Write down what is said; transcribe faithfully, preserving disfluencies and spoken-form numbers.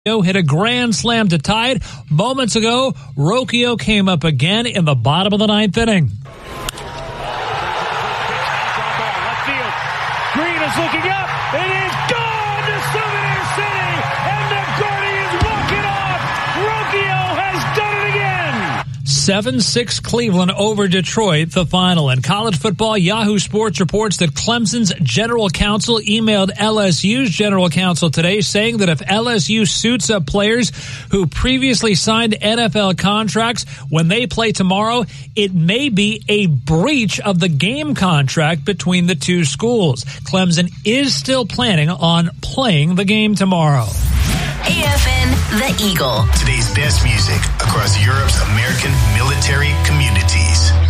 hit a grand slam to tie it. Moments ago, Rocchio came up again in the bottom of the ninth inning. Left field. Green is looking up. It is gone to Souvenir City, and McCarty is walking off. Rocchio has done it again. seven six Cleveland over Detroit, the final. In college football, Yahoo Sports reports that Clemson's general counsel emailed L S U's general counsel today saying that if L S U suits up players who previously signed N F L contracts when they play tomorrow, it may be a breach of the game contract between the two schools. Clemson is still planning on playing the game tomorrow. A F N, The Eagle. Today's best music across Europe's American military communities.